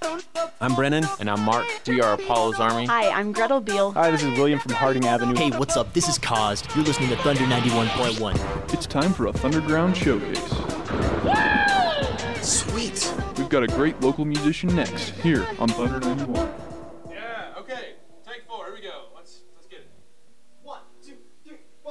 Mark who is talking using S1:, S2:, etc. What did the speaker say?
S1: I'm Brennan.
S2: And I'm Mark. We are Apollo's Army.
S3: Hi, I'm Gretel Beal.
S4: Hi, this is William from Harding Avenue.
S5: Hey, what's up? This is Caused. You're listening to Thunder 91.1.
S6: It's time for a Thunderground showcase.
S7: Sweet.
S6: We've got a great local musician next, here on Thunder 91.